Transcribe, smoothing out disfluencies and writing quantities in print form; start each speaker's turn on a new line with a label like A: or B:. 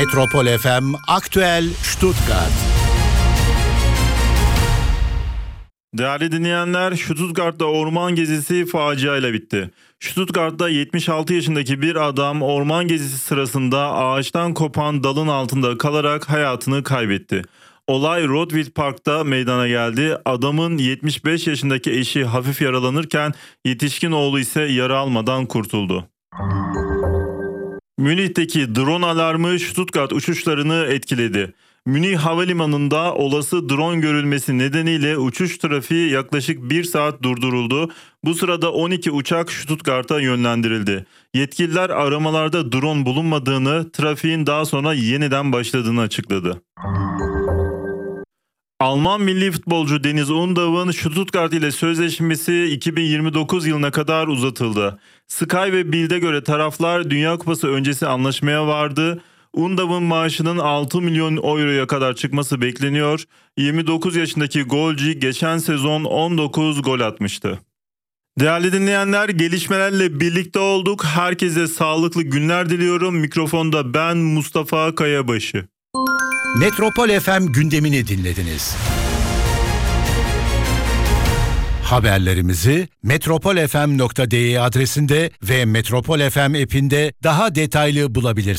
A: Metropol FM Aktüel Stuttgart.
B: Değerli dinleyenler, Stuttgart'ta orman gezisi faciayla bitti. Stuttgart'ta 76 yaşındaki bir adam orman gezisi sırasında ağaçtan kopan dalın altında kalarak hayatını kaybetti. Olay Rottweil Park'ta meydana geldi. Adamın 75 yaşındaki eşi hafif yaralanırken yetişkin oğlu ise yara almadan kurtuldu. Münih'teki drone alarmı Stuttgart uçuşlarını etkiledi. Münih Havalimanı'nda olası drone görülmesi nedeniyle uçuş trafiği yaklaşık 1 saat durduruldu. Bu sırada 12 uçak Stuttgart'a yönlendirildi. Yetkililer aramalarda drone bulunmadığını, trafiğin daha sonra yeniden başladığını açıkladı. Alman milli futbolcu Deniz Undav'ın Stuttgart ile sözleşmesi 2029 yılına kadar uzatıldı. Sky ve Bild'e göre taraflar Dünya Kupası öncesi anlaşmaya vardı. Undav'ın maaşının 6 milyon euroya kadar çıkması bekleniyor. 29 yaşındaki golcü geçen sezon 19 gol atmıştı. Değerli dinleyenler, gelişmelerle birlikte olduk. Herkese sağlıklı günler diliyorum. Mikrofonda ben Mustafa Kayabaşı.
A: Metropol FM gündemini dinlediniz. Haberlerimizi metropolfm.de adresinde ve Metropol FM app'inde daha detaylı bulabilirsiniz.